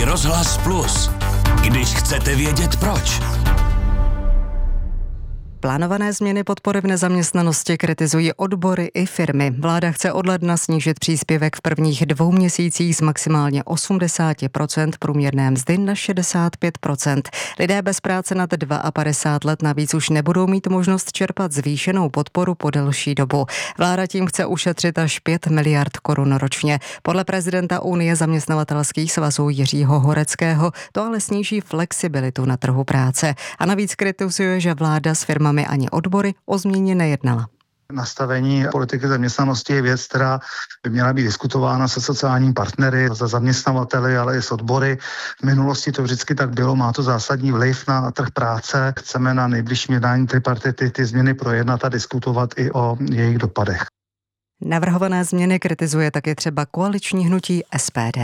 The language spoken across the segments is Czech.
Český rozhlas Plus. Když chcete vědět proč. Plánované změny podpory v nezaměstnanosti kritizují odbory i firmy. Vláda chce od ledna snížit příspěvek v prvních 2 měsících z maximálně 80% průměrné mzdy na 65%. Lidé bez práce nad 52 let navíc už nebudou mít možnost čerpat zvýšenou podporu po delší dobu. Vláda tím chce ušetřit až 5 miliard korun ročně. Podle prezidenta Unie zaměstnavatelských svazů Jiřího Horeckého to ale sníží flexibilitu na trhu práce. A navíc kritizuje, že vláda s firmami ani odbory o změně nejednala. Nastavení politiky zaměstnanosti je věc, která by měla být diskutována se sociálními partnery, se zaměstnavateli, ale i s odbory. V minulosti to vždycky tak bylo, má to zásadní vliv na trh práce. Chceme na nejbližším jednání tripartity ty změny projednat a diskutovat i o jejich dopadech. Navrhované změny kritizuje taky třeba koaliční hnutí SPD.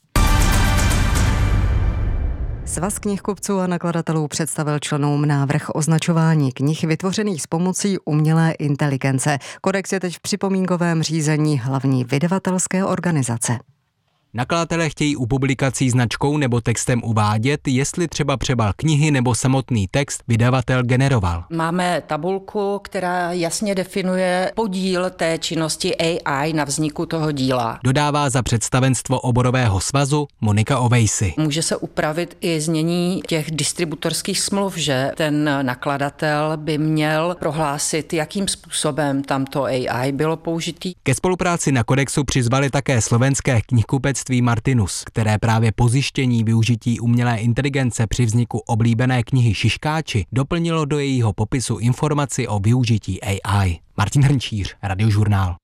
Svaz knihkupců a nakladatelů představil členům návrh označování knih vytvořených s pomocí umělé inteligence. Kodex je teď v připomínkovém řízení hlavní vydavatelské organizace. Nakladatelé chtějí u publikací značkou nebo textem uvádět, jestli třeba přebal knihy nebo samotný text vydavatel generoval. Máme tabulku, která jasně definuje podíl té činnosti AI na vzniku toho díla. Dodává za představenstvo oborového svazu Monika Ovejsi. Může se upravit i znění těch distributorských smluv, že ten nakladatel by měl prohlásit, jakým způsobem tamto AI bylo použitý. Ke spolupráci na kodexu přizvali také slovenské knihkupectví Martinus, které právě po zjištění využití umělé inteligence při vzniku oblíbené knihy Šiškáči doplnilo do jejího popisu informaci o využití AI. Martin Hrnčíř, Radiožurnál.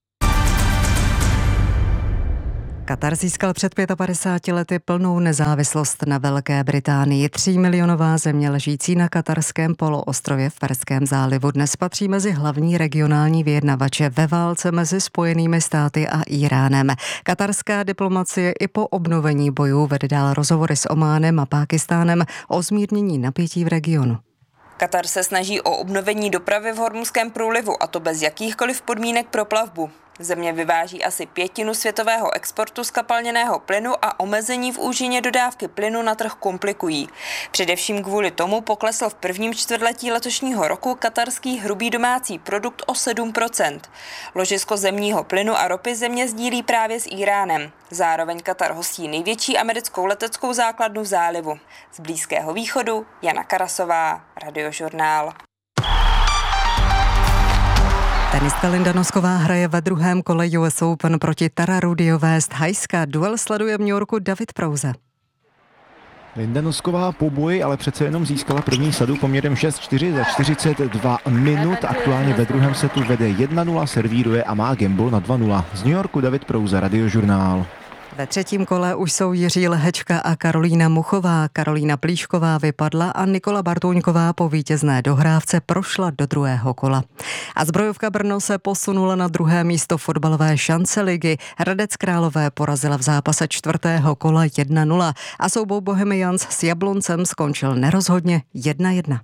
Katar získal před 55 lety plnou nezávislost na Velké Británii. 3milionová země ležící na katarském poloostrově v Perském zálivu dnes patří mezi hlavní regionální vyjednavače ve válce mezi Spojenými státy a Íránem. Katarská diplomacie i po obnovení bojů vede dál rozhovory s Ománem a Pákistánem o zmírnění napětí v regionu. Katar se snaží o obnovení dopravy v Hormuzském průlivu, a to bez jakýchkoliv podmínek pro plavbu. Země vyváží asi 1/5 světového exportu zkapalněného plynu a omezení v úžině dodávky plynu na trh komplikují. Především kvůli tomu poklesl v prvním čtvrtletí letošního roku katarský hrubý domácí produkt o 7%. Ložisko zemního plynu a ropy země sdílí právě s Íránem. Zároveň Katar hostí největší americkou leteckou základnu v zálivu. Z Blízkého východu Jana Karasová, Radiožurnál. Tenistka Linda Nosková hraje ve druhém kole US Open proti Tara Rudiové z Thajska. Duel sleduje v New Yorku David Prouze. Linda Nosková po boji ale přece jenom získala první sadu poměrem 6-4 za 42 minut. Aktuálně ve druhém setu vede 1-0, servíruje a má gamble na 2-0. Z New Yorku David Prouze, Radiožurnál. Ve třetím kole už jsou Jiří Lehečka a Karolína Muchová. Karolína Plíšková vypadla a Nikola Bartůňková po vítězné dohrávce prošla do druhého kola. A Zbrojovka Brno se posunula na druhé místo fotbalové šance ligy. Hradec Králové porazila v zápase čtvrtého kola 1-0 a souboj Bohemians s Jabloncem skončil nerozhodně 1-1.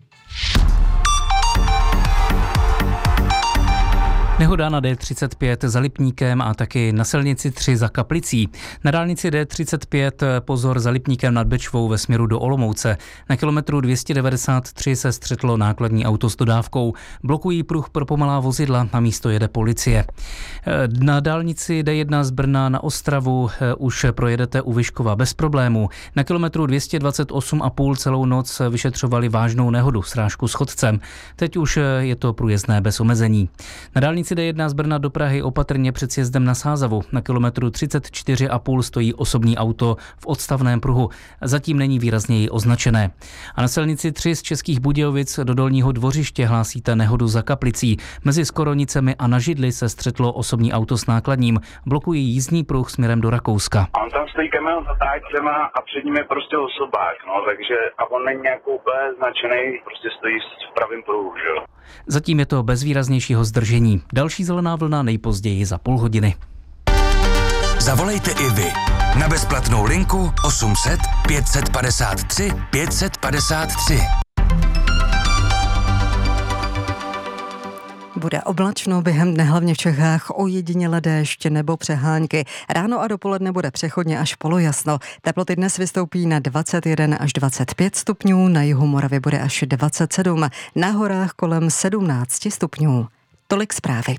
Nehoda na D35 za Lipníkem a taky na silnici 3 za Kaplicí. Na dálnici D35 pozor za Lipníkem nad Bečvou ve směru do Olomouce. Na kilometru 293 se střetlo nákladní auto s dodávkou. Blokují pruh pro pomalá vozidla, na místo jede policie. Na dálnici D1 z Brna na Ostravu už projedete u Vyškova bez problémů. Na kilometru 228,5 celou noc vyšetřovali vážnou nehodu, srážku s chodcem. Teď už je to průjezdné bez omezení. Na dálnici D1 z Brna do Prahy opatrně před sjezdem na Sázavu. Na kilometru 34,5 stojí osobní auto v odstavném pruhu. Zatím není výrazněji označené. A na silnici 3 z Českých Budějovic do Dolního Dvořiště hlásíte nehodu za Kaplicí. Mezi Skoronicemi a na Židli se střetlo osobní auto s nákladním. Blokují jízdní pruh směrem do Rakouska. On tam stojí kamion za táčcema a před ním je prostě osobák, takže a on není nějak úplně značený, prostě stojí v pravém pruhu, že jo. Zatím je to bez výraznějšího zdržení. Další zelená vlna nejpozději za půl hodiny. Zavolejte i vy na bezplatnou linku 800 553 553. Bude oblačno, během dne hlavně v Čechách ojediněle déšť nebo přehánky. Ráno a dopoledne bude přechodně až polojasno. Teploty dnes vystoupí na 21 až 25 stupňů, na jihu Moravy bude až 27, na horách kolem 17 stupňů. Tolik zprávy.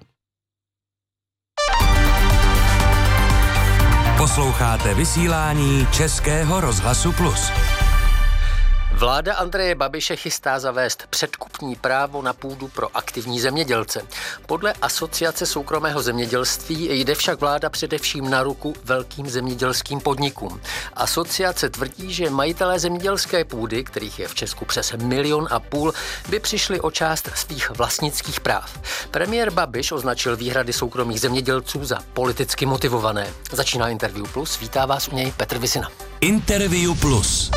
Posloucháte vysílání Českého rozhlasu Plus. Vláda Andreje Babiše chystá zavést předkupní právo na půdu pro aktivní zemědělce. Podle Asociace soukromého zemědělství jde však vláda především na ruku velkým zemědělským podnikům. Asociace tvrdí, že majitelé zemědělské půdy, kterých je v Česku přes 1,5 milionu, by přišli o část svých vlastnických práv. Premiér Babiš označil výhrady soukromých zemědělců za politicky motivované. Začíná Interview Plus, vítá vás u něj Petr Visina. Interview Plus.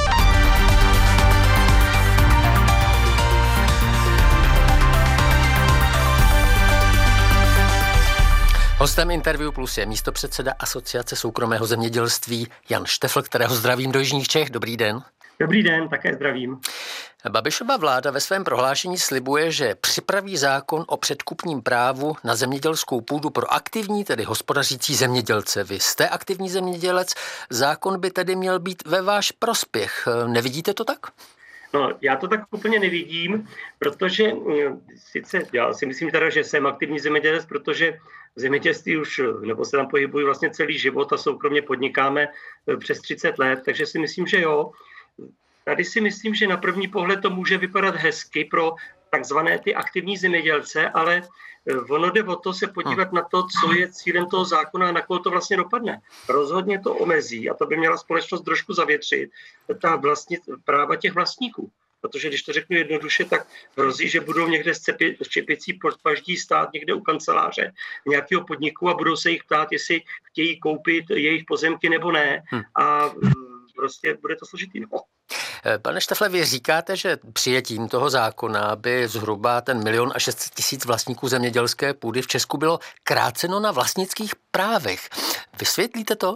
Hostem Interview Plus je místopředseda Asociace soukromého zemědělství Jan Štefl, kterého zdravím do jižních Čech. Dobrý den. Dobrý den, také zdravím. Babišova vláda ve svém prohlášení slibuje, že připraví zákon o předkupním právu na zemědělskou půdu pro aktivní, tedy hospodařící zemědělce. Vy jste aktivní zemědělec, zákon by tedy měl být ve váš prospěch. Nevidíte to tak? No, já to tak úplně nevidím, protože sice já si myslím teda, že jsem aktivní zemědělec, protože v zemědělství už, nebo se tam pohybuji vlastně celý život a soukromně podnikáme přes 30 let, takže si myslím, že jo. Tady si myslím, že na první pohled to může vypadat hezky pro takzvané ty aktivní zemědělce, ale ono jde o to se podívat na to, co je cílem toho zákona a na koho to vlastně dopadne. Rozhodně to omezí, a to by měla společnost trošku zavětřit, ta práva těch vlastníků. Protože když to řeknu jednoduše, tak hrozí, že budou někde štěpicí podpaždí stát někde u kanceláře nějakého podniku a budou se jich ptát, jestli chtějí koupit jejich pozemky nebo ne. A prostě bude to složitý. No. Pane Štefle, vy říkáte, že přijetím toho zákona by zhruba ten 1 600 000 vlastníků zemědělské půdy v Česku bylo kráceno na vlastnických právech. Vysvětlíte to?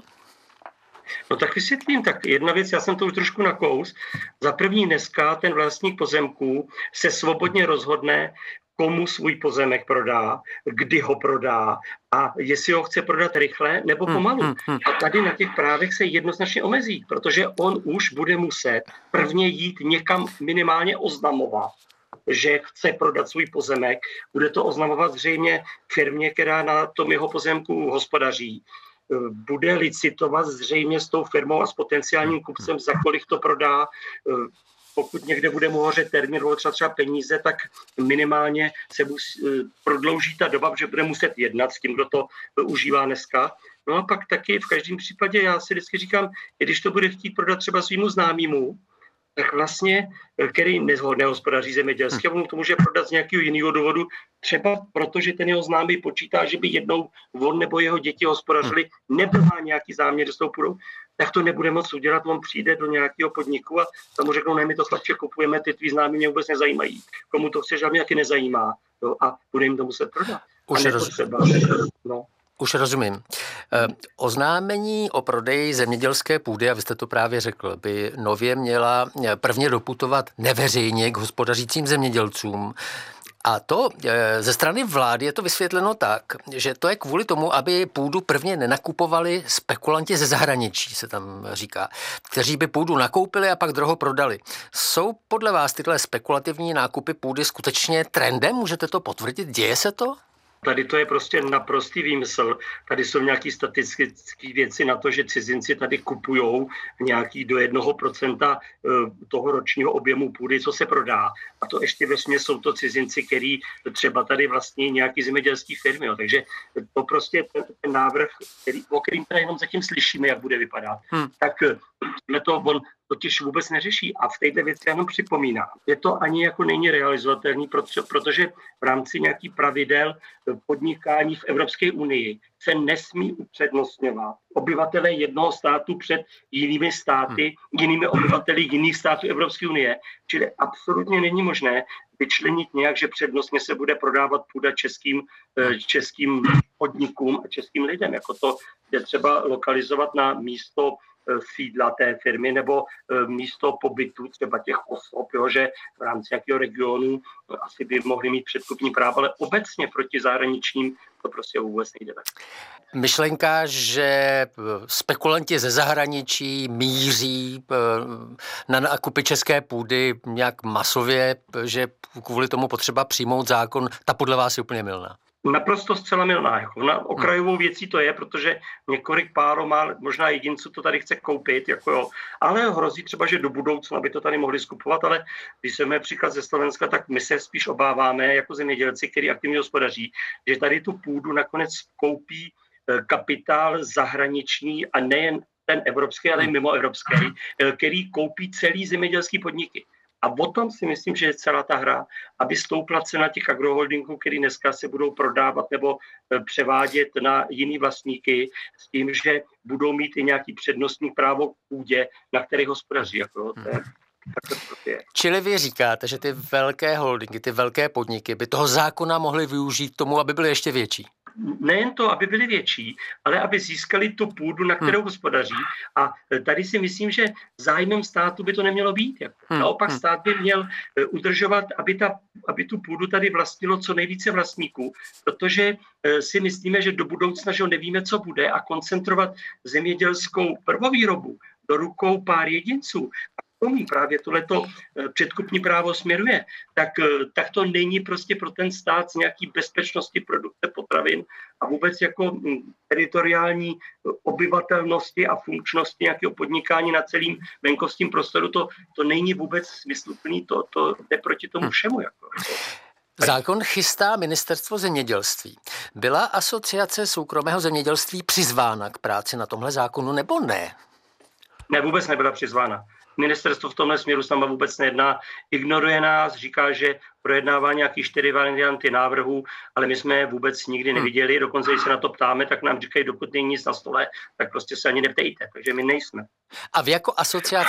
No tak vysvětlím. Tak jedna věc, já jsem to už trošku nakous. Za první dneska ten vlastník pozemků se svobodně rozhodne, komu svůj pozemek prodá, kdy ho prodá a jestli ho chce prodat rychle nebo pomalu. A tady na těch právech se jednoznačně omezí, protože on už bude muset prvně jít někam minimálně oznamovat, že chce prodat svůj pozemek. Bude to oznamovat zřejmě firmě, která na tom jeho pozemku hospodaří. Bude licitovat zřejmě s tou firmou a s potenciálním kupcem, za kolik to prodá. Pokud někde bude mu hořet termín nebo třeba peníze, tak minimálně se prodlouží ta doba, že bude muset jednat s tím, kdo to užívá dneska. No a pak taky v každém případě, já si vždycky říkám, i když to bude chtít prodat třeba svýmu známému, tak vlastně, který nehospodaří zemědělsky, on to může prodat z nějakého jiného důvodu, třeba protože ten jeho známý počítá, že by jednou on nebo jeho děti hospodařili, nebo má nějaký záměr s tou půdou, tak to nebude moc udělat, on přijde do nějakého podniku a tam mu řeknou, ne, my to chlapče kupujeme, ty tvý známí mě vůbec nezajímají. Komu to chceš, a mě taky nezajímá. Jo, a bude jim to muset prodat. Už rozumím. Oznámení o prodeji zemědělské půdy, a vy jste to právě řekl, by nově měla prvně doputovat neveřejně k hospodařícím zemědělcům. A to ze strany vlády je to vysvětleno tak, že to je kvůli tomu, aby půdu prvně nenakupovali spekulanti ze zahraničí, se tam říká, kteří by půdu nakoupili a pak droho prodali. Jsou podle vás tyhle spekulativní nákupy půdy skutečně trendem? Můžete to potvrdit? Děje se to? Tady to je prostě naprostý výmysl. Tady jsou nějaké statistické věci na to, že cizinci tady kupujou nějaký do 1% toho ročního objemu půdy, co se prodá. A to ještě vesměs jsou to cizinci, který třeba tady vlastní nějaký zemědělský firmy. Jo. Takže to prostě ten návrh, o kterým tady jenom zatím slyšíme, jak bude vypadat, tak on totiž vůbec neřeší. A v této věci jenom připomínám, je to ani jako není realizovatelný, protože v rámci nějakých pravidel podnikání v Evropské unii se nesmí upřednostňovat obyvatelé jednoho státu před jinými státy, jinými obyvateli jiných států Evropské unie. Čili absolutně není možné vyčlenit nějak, že přednostně se bude prodávat půda českým podnikům a českým lidem. Jako to je třeba lokalizovat na místo sídla té firmy nebo místo pobytu třeba těch osob, že v rámci nějakého regionu asi by mohli mít předkupní právo, ale obecně proti zahraničním to prostě vůbec nejde tak. Myšlenka, že spekulanti ze zahraničí míří na nákupy české půdy nějak masově, že kvůli tomu potřeba přijmout zákon, ta podle vás je úplně mylná. Naprosto zcela mylná. Na okrajovou věcí to je, protože několik párů má, možná jedinců to tady chce koupit, ale hrozí třeba, že do budoucna by to tady mohli skupovat, ale když se příklad ze Slovenska, tak my se spíš obáváme jako zemědělci, kteří aktivně hospodaří, že tady tu půdu nakonec koupí kapitál zahraniční a nejen ten evropský, ale i mimoevropský, který koupí celý zemědělský podniky. A o tom si myslím, že je celá ta hra, aby stoupla cena těch agroholdingů, který dneska se budou prodávat nebo převádět na jiný vlastníky s tím, že budou mít i nějaký přednostní právo k půdě, na kterých hospodaří. Čili vy říkáte, že ty velké holdingy, ty velké podniky by toho zákona mohly využít tomu, aby byly ještě větší? Nejen to, aby byly větší, ale aby získali tu půdu, na kterou hospodaří. A tady si myslím, že zájmem státu by to nemělo být. Naopak stát by měl udržovat, aby tu půdu tady vlastnilo co nejvíce vlastníků, protože si myslíme, že do budoucna, že nevíme, co bude, a koncentrovat zemědělskou prvovýrobu do rukou pár jedinců, právě tohleto předkupní právo směruje, tak to není prostě pro ten stát z nějaký bezpečnosti produkce potravin a vůbec jako teritoriální obyvatelnosti a funkčnosti nějakého podnikání na celým venkovském prostoru. To není vůbec smysluplný, to jde proti tomu všemu. Zákon chystá ministerstvo zemědělství. Byla asociace soukromého zemědělství přizvána k práci na tomhle zákonu nebo ne? Ne, vůbec nebyla přizvána. Ministerstvo v tomhle směru s náma vůbec nejedná, ignoruje nás, říká, že projednává nějaký 4 varianty návrhů, ale my jsme je vůbec nikdy neviděli, dokonce když se na to ptáme, tak nám říkají, dokud není nic na stole, tak prostě se ani neptejte, takže my nejsme. A vy jako asociace